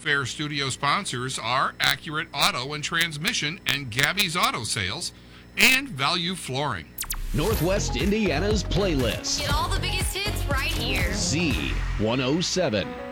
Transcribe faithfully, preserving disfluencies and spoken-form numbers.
Fair Studio sponsors are Accurate Auto and Transmission and Gabby's Auto Sales and Value Flooring. Northwest Indiana's playlist. Get all the biggest hits right here. Z one oh seven.